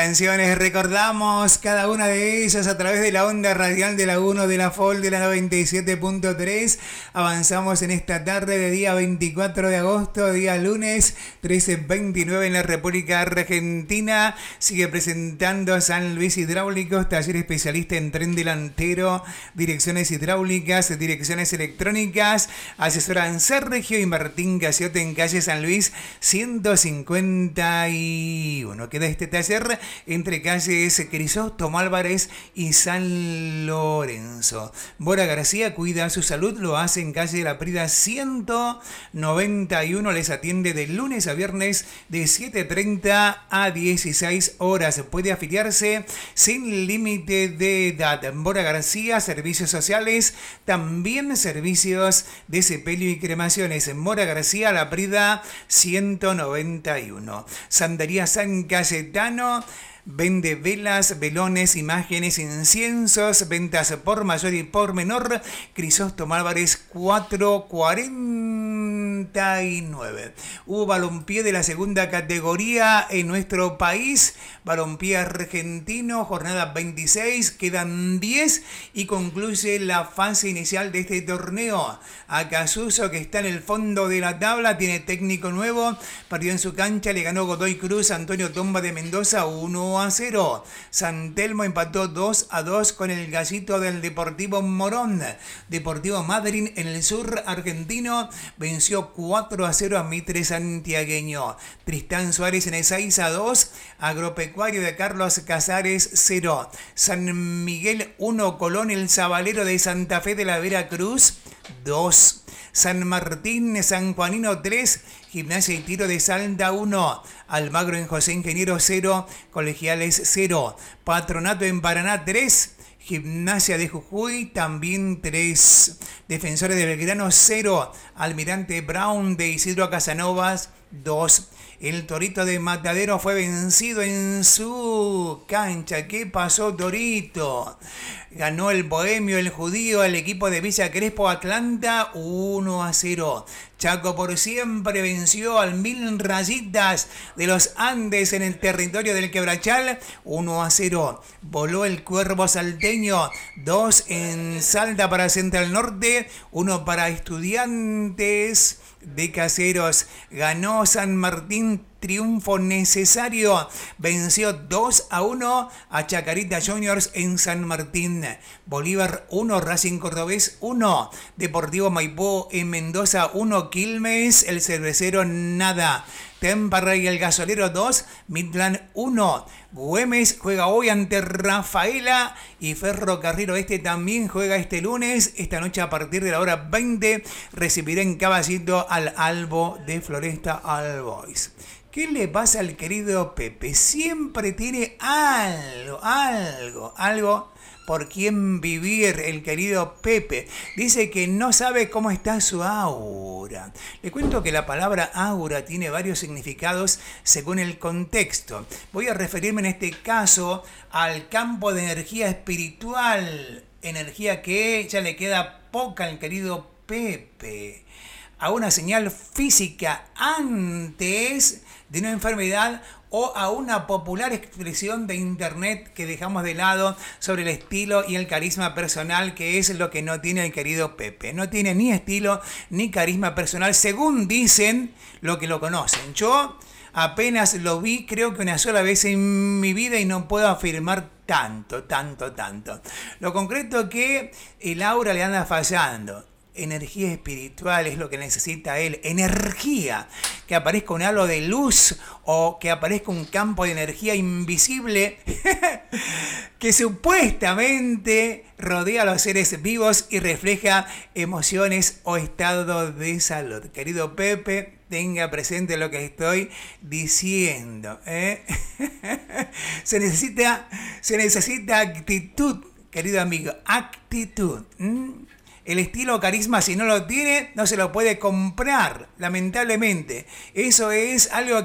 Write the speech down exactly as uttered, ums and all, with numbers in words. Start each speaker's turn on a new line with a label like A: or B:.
A: canciones, recordamos cada una de ellas a través de la onda radial de la uno, de la F O L, de la noventa y siete punto tres. Avanzamos en esta tarde de día veinticuatro de agosto, día lunes, trece veintinueve en la República Argentina. Sigue presentando San Luis Hidráulicos, taller especialista en tren delantero, direcciones hidráulicas, direcciones electrónicas. Asesoran Sergio y Martín Gasiote en calle San Luis ciento cincuenta y uno. Queda este taller entre calles Crisóstomo Álvarez y San Lorenzo. Bora García cuida su salud, lo hace en calle La Prida ciento noventa y uno. Les atiende de lunes a viernes de siete treinta a dieciséis horas. Puede afiliarse sin límite de edad. Bora García, servicios sociales, también servicios de sepelio y cremaciones. En Bora García, La Prida ciento noventa y uno. Sandería San Cayetano vende velas, velones, imágenes, inciensos, ventas por mayor y por menor. Crisóstomo Álvarez cuatrocientos cuarenta y nueve. Hubo balompié de la segunda categoría en nuestro país. Balompié argentino, jornada veintiséis, quedan diez y concluye la fase inicial de este torneo. Acasuso, que está en el fondo de la tabla, tiene técnico nuevo, perdió en su cancha, le ganó Godoy Cruz, Antonio Tomba de Mendoza uno a cero. San Telmo empató dos a dos con el Gallito del Deportivo Morón. Deportivo Madryn en el sur argentino venció cuatro a cero a Mitre Santiagueño. Tristán Suárez en el seis a dos. Agropecuario de Carlos Casares cero. San Miguel uno, Colón el Sabalero de Santa Fe de la Veracruz dos. San Martín San Juanino tres, Gimnasia y Tiro de Salta uno, Almagro en José Ingeniero cero, Colegiales cero, Patronato en Paraná tres, Gimnasia de Jujuy también tres, Defensores de Belgrano cero, Almirante Brown de Isidro Casanovas dos. El Torito de Matadero fue vencido en su cancha. ¿Qué pasó, Torito? Ganó el Bohemio, el Judío, el equipo de Villa Crespo Atlanta uno a cero. Chaco por siempre venció al Mil Rayitas de los Andes en el territorio del Quebrachal uno a cero. Voló el Cuervo Salteño dos en Salta para Central Norte, uno para Estudiantes de Caseros. Ganó San Martín, triunfo necesario. Venció dos a uno a Chacarita Juniors en San Martín. Bolívar uno, Racing Cordobés uno. Deportivo Maipú en Mendoza uno. Quilmes, el Cervecero nada. Temperley y el Gasolero dos, Midland uno. Güemes juega hoy ante Rafaela y Ferrocarril Oeste también juega este lunes. Esta noche a partir de la hora veinte recibirá en Caballito al Albo de Floresta All Boys. ¿Qué le pasa al querido Pepe? Siempre tiene algo, algo, algo por quien vivir el querido Pepe. Dice que no sabe cómo está su aura. Le cuento que la palabra aura tiene varios significados según el contexto. Voy a referirme en este caso al campo de energía espiritual, energía que ya le queda poca al querido Pepe, a una señal física antes de una enfermedad o a una popular expresión de internet que dejamos de lado sobre el estilo y el carisma personal, que es lo que no tiene el querido Pepe. No tiene ni estilo ni carisma personal, según dicen lo que lo conocen. Yo apenas lo vi, creo que una sola vez en mi vida, y no puedo afirmar tanto, tanto, tanto. Lo concreto es que el aura le anda fallando. Energía espiritual es lo que necesita él. Energía. Que aparezca un halo de luz o que aparezca un campo de energía invisible que supuestamente rodea a los seres vivos y refleja emociones o estado de salud. Querido Pepe, tenga presente lo que estoy diciendo, ¿eh? se necesita, se necesita actitud, querido amigo. Actitud. ¿Mm? El estilo o carisma, si no lo tiene, no se lo puede comprar, lamentablemente. Eso es algo